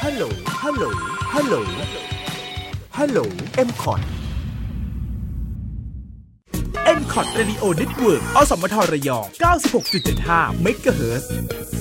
ฮัลโหลฮัลโหลฮัลโหลฮัลโหล M-KOT M-KOT Radio Network อสมทระยอง 96.75 เมกะเฮิรตซ์